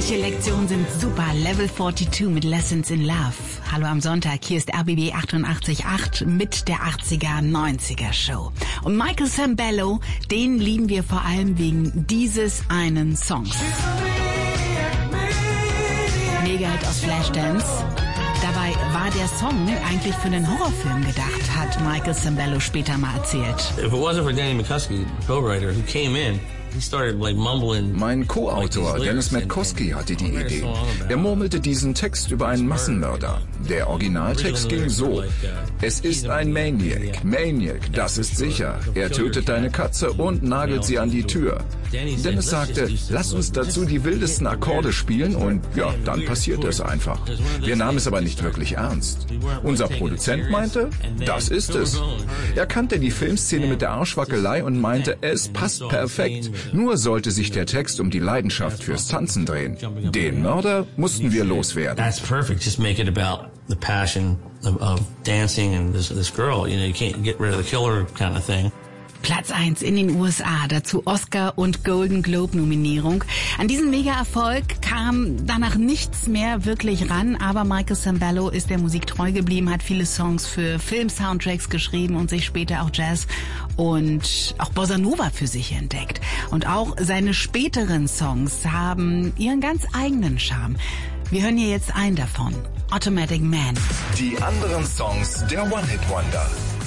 Solche Lektionen sind super. Level 42 mit Lessons in Love. Hallo am Sonntag, hier ist RBB 88.8 mit der 80er-90er Show. Und Michael Sembello, den lieben wir vor allem wegen dieses einen Songs. Mega-Hit aus Flashdance. Dabei war der Song eigentlich für einen Horrorfilm gedacht, hat Michael Sembello später mal erzählt. If it wasn't for Danny McCuskey, co-writer, who came in, he started like mumbling. Mein Co-Autor Dennis McCuskey hatte die Idee. Er murmelte diesen Text über einen Massenmörder. Der Originaltext ging so: Es ist ein Maniac. Maniac, das ist sicher. Er tötet deine Katze und nagelt sie an die Tür. Dennis sagte, lass uns dazu die wildesten Akkorde spielen und ja, dann passiert es einfach. Wir nahmen es aber nicht wirklich ernst. Unser Produzent meinte, das ist es. Er kannte die Filmszene mit der Arschwackelei und meinte, es passt perfekt. Nur sollte sich der Text um die Leidenschaft fürs Tanzen drehen. Den Mörder mussten wir loswerden. That's perfect. Just make it about the passion of dancing and this girl. You know, you can't get rid of the killer kind of thing. Platz 1 in den USA, dazu Oscar- und Golden Globe-Nominierung. An diesen Mega-Erfolg kam danach nichts mehr wirklich ran, aber Michael Sembello ist der Musik treu geblieben, hat viele Songs für Film-Soundtracks geschrieben und sich später auch Jazz und auch Bossa Nova für sich entdeckt. Und auch seine späteren Songs haben ihren ganz eigenen Charme. Wir hören hier jetzt einen davon, Automatic Man. Die anderen Songs der One-Hit-Wonder.